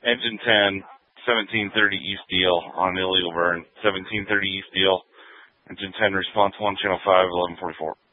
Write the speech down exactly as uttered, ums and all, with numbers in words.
Engine ten, seventeen thirty East Deal on illegal burn. seventeen thirty East Deal. Engine ten response one, channel five, eleven forty-four.